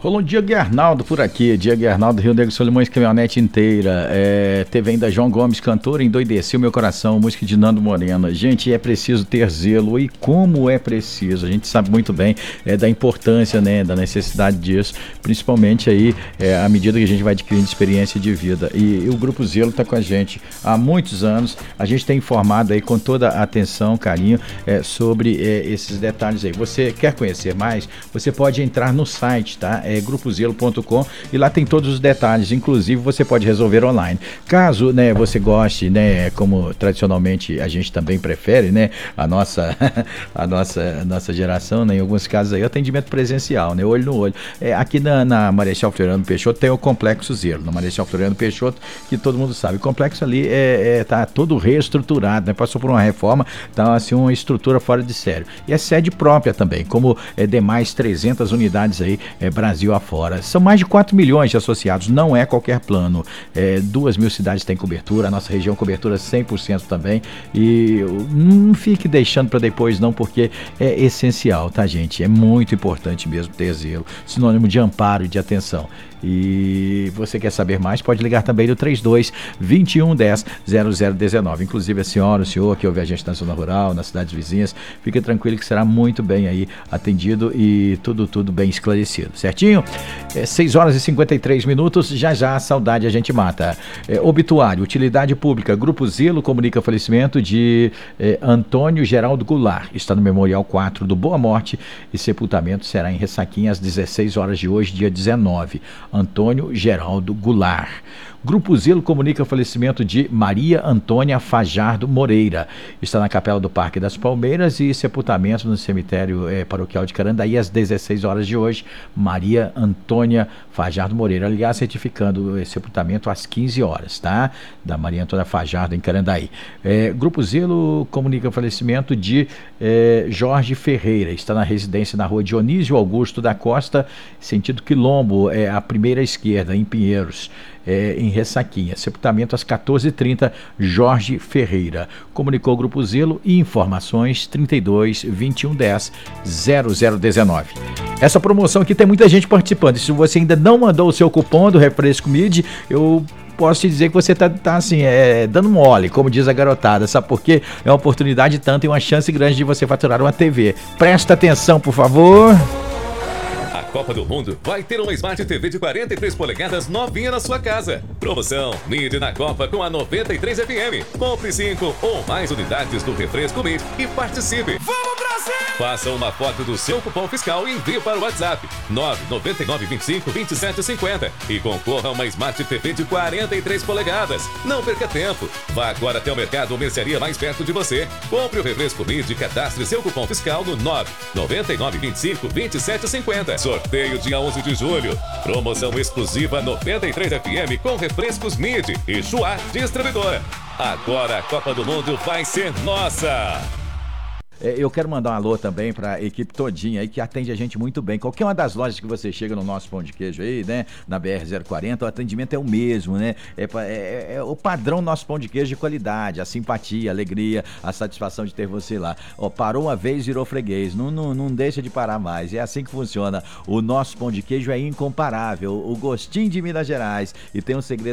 Rolou Diego Arnaldo por aqui, Diego Arnaldo, Rio Negro, Solimões, caminhonete inteira. Teve ainda João Gomes, cantor, Endoideceu Meu Coração, música de Nando Moreno. Gente, é preciso ter zelo, e como é preciso, a gente sabe muito bem da importância, né, da necessidade disso, principalmente aí à medida que a gente vai adquirindo experiência de vida. E o Grupo Zelo está com a gente há muitos anos, a gente tem informado aí com toda a atenção, carinho, sobre esses detalhes aí. Você quer conhecer mais? Você pode entrar no site, tá? Grupozelo.com, e lá tem todos os detalhes, inclusive você pode resolver online. Caso, né, você goste, né, como tradicionalmente a gente também prefere, né, a nossa geração, né, em alguns casos aí, atendimento presencial, né, olho no olho. Aqui na Marechal Floriano Peixoto tem o Complexo Zelo, na Marechal Floriano Peixoto, que todo mundo sabe, o complexo ali tá todo reestruturado, né, passou por uma reforma, tá assim uma estrutura fora de sério. E é sede própria também, como demais 300 unidades aí, Brasil afora. São mais de 4 milhões de associados, não é qualquer plano. 2.000 cidades têm cobertura, a nossa região cobertura 100% também, e não fique deixando para depois não, porque é essencial, tá, gente? É muito importante mesmo ter zelo, sinônimo de amparo e de atenção. E você quer saber mais, pode ligar também no 32-2110-0019. Inclusive a senhora, o senhor que ouve a gente na zona rural, nas cidades vizinhas, fique tranquilo que será muito bem aí atendido e tudo bem esclarecido, certinho? 6 horas e 53 minutos, já a saudade a gente mata. Obituário, utilidade pública, Grupo Zelo comunica falecimento de Antônio Geraldo Goulart, está no Memorial 4 do Boa Morte, e sepultamento será em Ressaquinha às 16 horas de hoje, dia 19. Antônio Geraldo Goulart. Grupo Zelo comunica o falecimento de Maria Antônia Fajardo Moreira. Está na Capela do Parque das Palmeiras, e sepultamento no cemitério paroquial de Carandaí às 16 horas de hoje. Maria Antônia Fajardo Moreira, aliás, certificando o sepultamento às 15 horas, tá? Da Maria Antônia Fajardo em Carandaí. Grupo Zelo comunica o falecimento de Jorge Ferreira. Está na residência na rua Dionísio Augusto da Costa, sentido Quilombo, a primeira esquerda, em Pinheiros. Em Ressaquinha, sepultamento às 14h30, Jorge Ferreira. Comunicou o Grupo Zelo, e informações 32-2110-0019. Essa promoção aqui tem muita gente participando, e se você ainda não mandou o seu cupom do Refresco Mid, eu posso te dizer que você tá assim, dando mole, como diz a garotada, sabe por quê? É uma oportunidade tanto e uma chance grande de você faturar uma TV. Presta atenção, por favor. Copa do Mundo vai ter uma Smart TV de 43 polegadas novinha na sua casa. Promoção Mid na Copa com a 93 FM. Compre 5 ou mais unidades do Refresco Mid e participe. Vamos, Brasil! Faça uma foto do seu cupom fiscal e envie para o WhatsApp 999252750 e concorra a uma Smart TV de 43 polegadas. Não perca tempo. Vá agora até o mercado ou mercearia mais perto de você. Compre o Refresco Mid e cadastre seu cupom fiscal no 999252750. Sorteio dia 11 de julho. Promoção exclusiva 93 FM com refrescos Mid e Chua Distribuidora. Agora a Copa do Mundo vai ser nossa! Eu quero mandar um alô também para a equipe todinha aí que atende a gente muito bem. Qualquer uma das lojas que você chega no nosso pão de queijo aí, né, na BR-040, o atendimento é o mesmo, né? É o padrão do nosso pão de queijo de qualidade, a simpatia, a alegria, a satisfação de ter você lá. Parou uma vez, virou freguês, não deixa de parar mais. É assim que funciona. O nosso pão de queijo é incomparável, o gostinho de Minas Gerais, e tem um segredo